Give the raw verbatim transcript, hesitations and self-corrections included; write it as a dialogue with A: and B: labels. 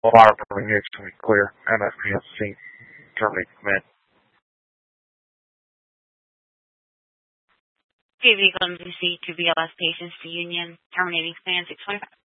A: Fire from here to be clear. N S P S C, terminate command.
B: G V Golden D C to V L S Patients to Union, terminating span six twenty-five.